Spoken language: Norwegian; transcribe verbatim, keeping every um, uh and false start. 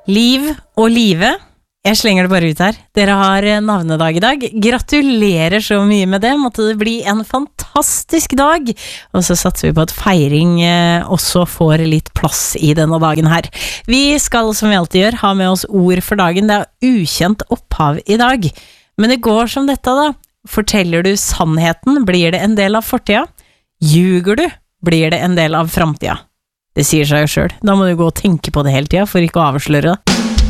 Liv og Live, jeg slenger det bare ut her. Dere har navnedag i dag. Gratulerer så mye med det. Måtte det bli en fantastisk dag. Og så satser vi på at feiring også får litt plass i denne dagen her. Vi skal, som vi alltid gjør, ha med oss ord for dagen. Det er ukjent opphav i dag. Men det går som dette da. Forteller du sannheten, blir det en del av fortida. Ljuger du, blir det en del av framtida. Det sier seg jo selv. Da må du gå og tenke på det hele tida for ikke å avsløre det.